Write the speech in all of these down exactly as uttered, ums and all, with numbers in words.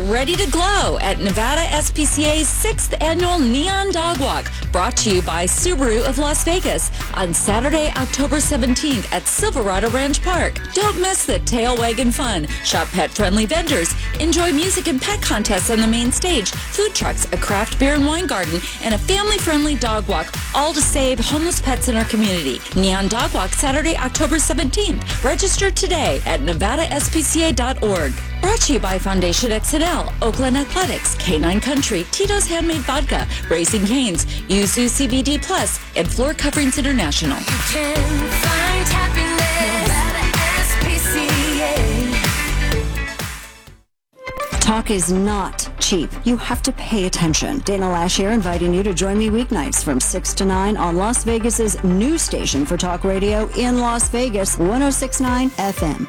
ready to glow at Nevada S P C A's sixth Annual Neon Dog Walk, brought to you by Subaru of Las Vegas on Saturday, October seventeenth at Silverado Ranch Park. Don't miss the tail wagging fun. Shop pet-friendly vendors. Enjoy music and pet contests on the main stage, food trucks, a craft beer and wine garden, and a family-friendly dog walk, all to save homeless pets in our community. Neon Dog Walk, Saturday, October seventeenth. Register today at nevada s p c a dot org. Brought to you by Foundation X N L, Oakland Athletics, K nine Country, Tito's Handmade Vodka, Raising Cane's, Yuzu C B D Plus, and Floor Coverings International. You can find happiness at S P C A. Talk is not cheap. You have to pay attention. Dana Lash here, inviting you to join me weeknights from six to nine on Las Vegas's new station for talk radio in Las Vegas, one oh six point nine F M.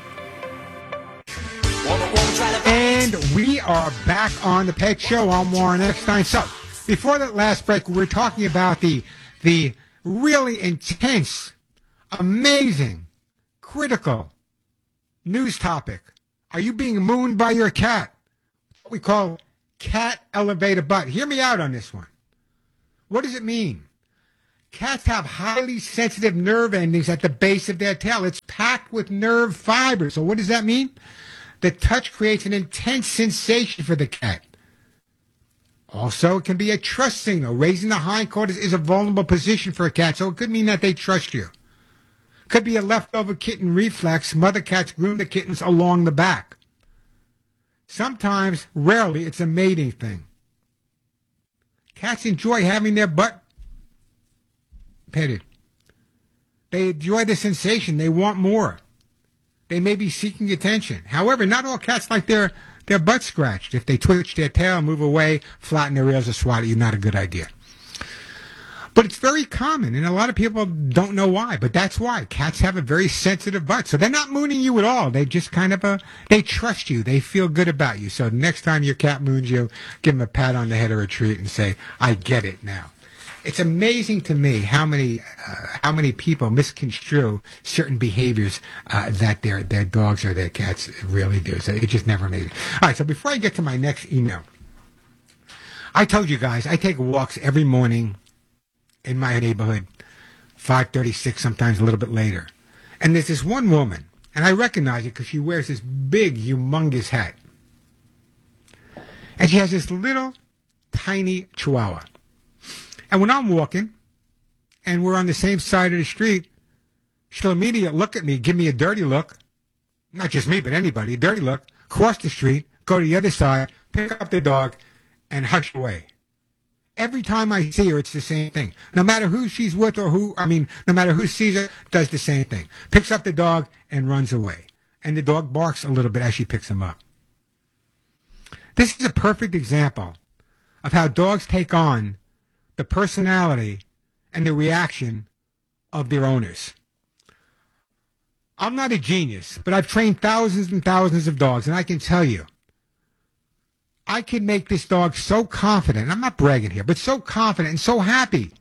And we are back on the Pet Show on Warren Eckstein. So, before that last break, we were talking about the the really intense, amazing, critical news topic. Are you being mooned by your cat? What we call cat elevator butt. Hear me out on this one. What does it mean? Cats have highly sensitive nerve endings at the base of their tail. It's packed with nerve fibers. So what does that mean? The touch creates an intense sensation for the cat. Also, it can be a trust signal. Raising the hindquarters is a vulnerable position for a cat, so it could mean that they trust you. Could be a leftover kitten reflex. Mother cats groom the kittens along the back. Sometimes, rarely, it's a mating thing. Cats enjoy having their butt petted. They enjoy the sensation. They want more. They may be seeking attention. However, not all cats like their, their butt scratched. If they twitch their tail, move away, flatten their ears, or swat at you, not a good idea. But it's very common, and a lot of people don't know why. But that's why. Cats have a very sensitive butt. So they're not mooning you at all. They just kind of, a, they trust you. They feel good about you. So next time your cat moons you, give them a pat on the head or a treat and say, I get it now. It's amazing to me how many uh, how many people misconstrue certain behaviors uh, that their their dogs or their cats really do. So it just never made it. All right, so before I get to my next email, I told you guys I take walks every morning in my neighborhood, five thirty-six, sometimes a little bit later. And there's this one woman, and I recognize it because she wears this big, humongous hat. And she has this little, tiny chihuahua. And when I'm walking, and we're on the same side of the street, she'll immediately look at me, give me a dirty look. Not just me, but anybody, a dirty look. Cross the street, go to the other side, pick up the dog, and hush away. Every time I see her, it's the same thing. No matter who she's with or who, I mean, no matter who sees her, does the same thing. Picks up the dog and runs away. And the dog barks a little bit as she picks him up. This is a perfect example of how dogs take on the personality and the reaction of their owners. I'm not a genius, but I've trained thousands and thousands of dogs, and I can tell you, I can make this dog so confident, I'm not bragging here, but so confident and so happy.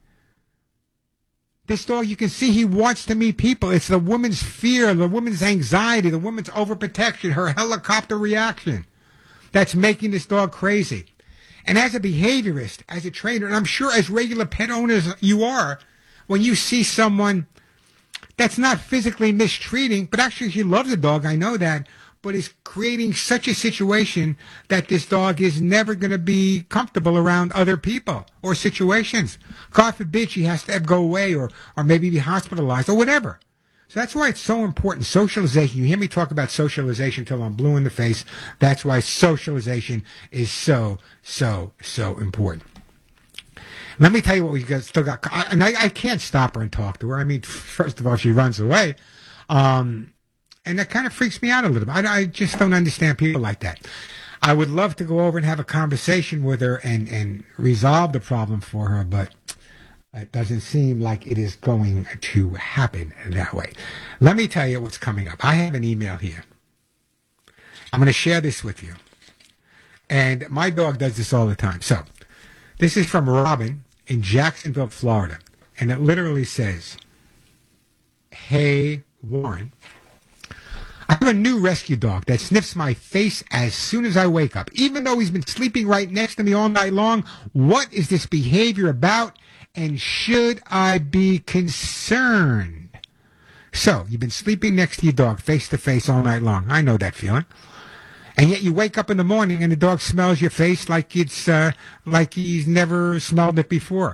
This dog, you can see he wants to meet people. It's the woman's fear, the woman's anxiety, the woman's overprotection, her helicopter reaction that's making this dog crazy. And as a behaviorist, as a trainer, and I'm sure as regular pet owners you are, when you see someone that's not physically mistreating, but actually she loves the dog, I know that, but is creating such a situation that this dog is never going to be comfortable around other people or situations. God forbid she has to go away or, or maybe be hospitalized or whatever. So that's why it's so important. Socialization. You hear me talk about socialization till I'm blue in the face. That's why socialization is so, so, so important. Let me tell you what we got, still got. I, and I, I can't stop her and talk to her. I mean, first of all, she runs away. Um, and that kind of freaks me out a little bit. I, I just don't understand people like that. I would love to go over and have a conversation with her and, and resolve the problem for her, but it doesn't seem like it is going to happen that way. Let me tell you what's coming up. I have an email here. I'm going to share this with you. And my dog does this all the time. So, this is from Robin in Jacksonville, Florida. And it literally says, Hey, Warren, I I have a new rescue dog that sniffs my face as soon as I wake up, even though he's been sleeping right next to me all night long. What is this behavior about, and should I be concerned? So, you've been sleeping next to your dog face to face all night long. I know that feeling. And yet you wake up in the morning and the dog smells your face like it's uh, like he's never smelled it before.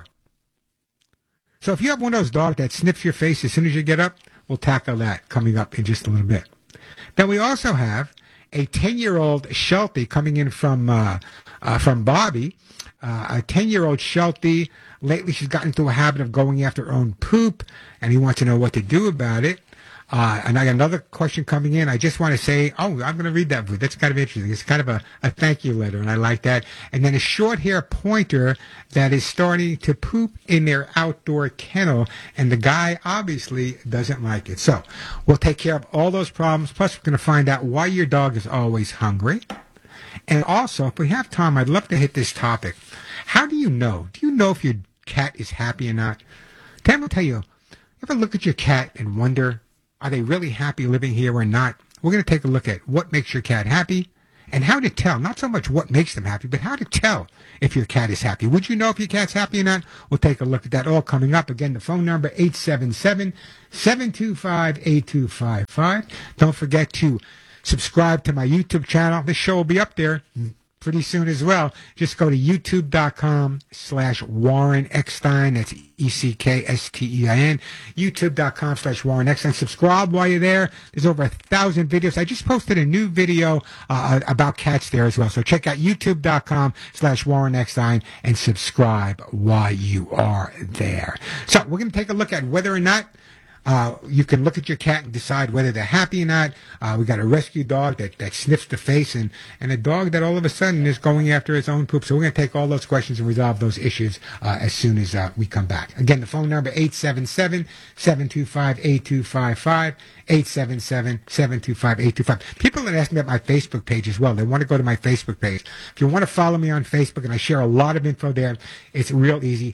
So if you have one of those dogs that sniffs your face as soon as you get up, we'll tackle that coming up in just a little bit. Then we also have a ten-year-old Sheltie coming in from uh, uh, from Bobby. Uh, a ten-year-old Sheltie. Lately she's gotten into a habit of going after her own poop, and he wants to know what to do about it. Uh, and I got another question coming in. I just want to say, oh, I'm going to read that. That's kind of interesting. It's kind of a, a thank you letter, and I like that. And then a short hair pointer that is starting to poop in their outdoor kennel, and the guy obviously doesn't like it. So we'll take care of all those problems. Plus, we're going to find out why your dog is always hungry. And also, if we have time, I'd love to hit this topic. How do you know? Do you know if your cat is happy or not? Tim will tell you, you ever look at your cat and wonder, are they really happy living here or not? We're going to take a look at what makes your cat happy and how to tell, not so much what makes them happy, but how to tell if your cat is happy. Would you know if your cat's happy or not? We'll take a look at that all coming up. Again, the phone number, eight seven seven, seven two five, eight two five five. Don't forget to subscribe to my YouTube channel. This show will be up there pretty soon as well. Just go to youtube.com slash Warren Eckstein. That's E C K S T E I N. youtube.com slash Warren Eckstein. Subscribe while you're there. There's over a thousand videos. I just posted a new video uh, about cats there as well. So check out youtube.com slash Warren Eckstein and subscribe while you are there. So we're going to take a look at whether or not Uh, you can look at your cat and decide whether they're happy or not. Uh, we got a rescue dog that, that sniffs the face, and, and a dog that all of a sudden is going after his own poop. So we're going to take all those questions and resolve those issues uh, as soon as uh, we come back. Again, the phone number, eight seven seven, seven two five, eight two five five, eight seven seven, seven two five, eight two five. People that ask me about my Facebook page as well. They want to go to my Facebook page. If you want to follow me on Facebook, and I share a lot of info there, it's real easy.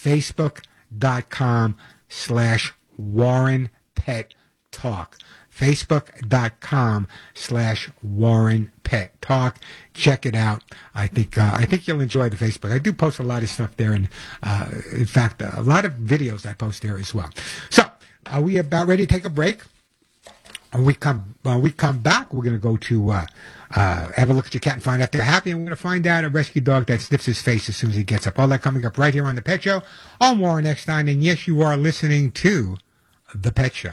Facebook.com slash Warren Pet Talk. Facebook.com slash Warren Pet Talk. Check it out. I think uh, I think you'll enjoy the Facebook. I do post a lot of stuff there, and uh, in fact, uh, a lot of videos I post there as well. So, are we about ready to take a break? When we come, when we come back, we're going to go to uh, uh, have a look at your cat and find out if they're happy. And we're going to find out a rescue dog that sniffs his face as soon as he gets up. All that coming up right here on The Pet Show. I'm Warren Eckstein, and yes, you are listening to The Pet Show.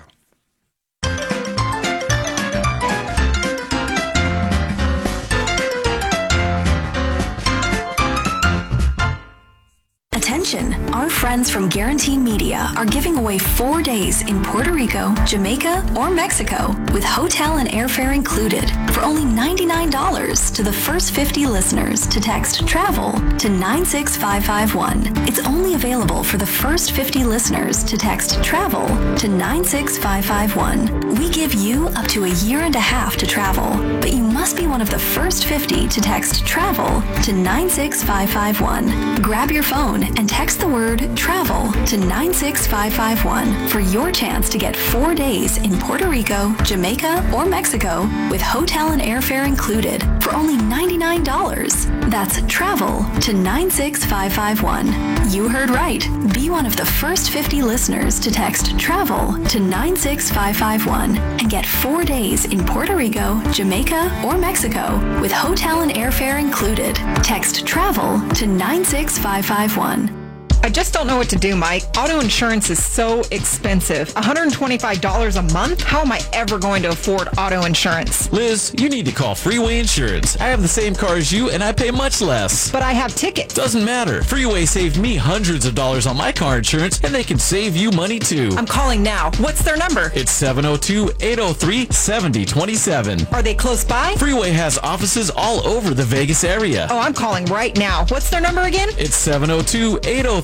Attention, our friends from Guarantee Media are giving away four days in Puerto Rico, Jamaica, or Mexico with hotel and airfare included for only ninety-nine dollars to the first fifty listeners to text TRAVEL to nine six five five one. It's only available for the first fifty listeners to text TRAVEL to nine six five five one. We give you up to a year and a half to travel, but you must be one of the first fifty to text TRAVEL to nine six five five one. Grab your phone and text the word TRAVEL to nine six five five one for your chance to get four days in Puerto Rico, Jamaica, or Mexico with hotel and airfare included for only ninety-nine dollars. That's TRAVEL to nine six five five one. You heard right. Be one of the first fifty listeners to text TRAVEL to nine six five five one and get four days in Puerto Rico, Jamaica, or Mexico with hotel and airfare included. Text TRAVEL to nine six five five one. I just don't know what to do, Mike. Auto insurance is so expensive. one hundred twenty-five dollars a month? How am I ever going to afford auto insurance? Liz, you need to call Freeway Insurance. I have the same car as you, and I pay much less. But I have tickets. Doesn't matter. Freeway saved me hundreds of dollars on my car insurance, and they can save you money too. I'm calling now. What's their number? It's seven oh two, eight oh three, seven oh two seven. Are they close by? Freeway has offices all over the Vegas area. Oh, I'm calling right now. What's their number again? It's seven oh two, eight oh three,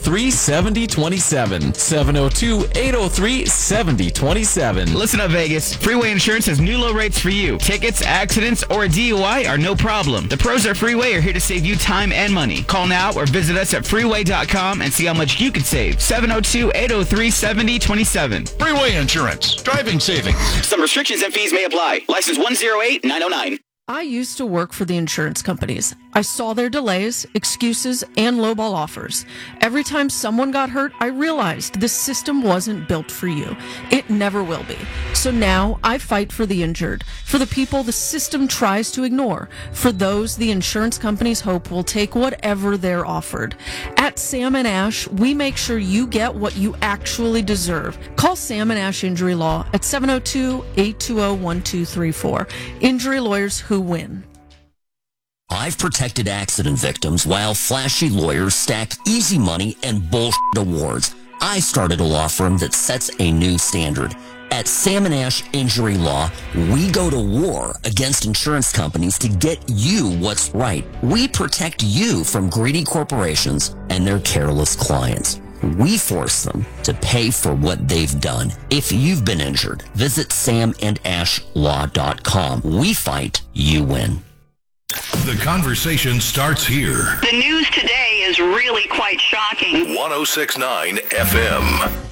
three, seven oh two seven. seven oh two, eight oh three, seven oh two seven. Listen up, Vegas. Freeway Insurance has new low rates for you. Tickets, accidents, or a D U I are no problem. The pros at Freeway are here to save you time and money. Call now or visit us at freeway dot com and see how much you could save. seven oh two, eight oh three, seven oh two seven. Freeway Insurance. Driving savings. Some restrictions and fees may apply. License one zero eight nine oh nine. I used to work for the insurance companies. I saw their delays, excuses, and lowball offers. Every time someone got hurt, I realized this system wasn't built for you. It never will be. So now I fight for the injured, for the people the system tries to ignore, for those the insurance companies hope will take whatever they're offered. At Sam and Ash, we make sure you get what you actually deserve. Call Sam and Ash Injury Law at seven oh two, eight two oh, one two three four. Injury lawyers who win. I've protected accident victims while flashy lawyers stack easy money and bullshit awards. I started a law firm that sets a new standard. At Sam and Ash Injury Law, we go to war against insurance companies to get you what's right. We protect you from greedy corporations and their careless clients. We force them to pay for what they've done. If you've been injured, visit sam and ash law dot com. We fight, you win. The conversation starts here. The news today is really quite shocking. one oh six point nine F M.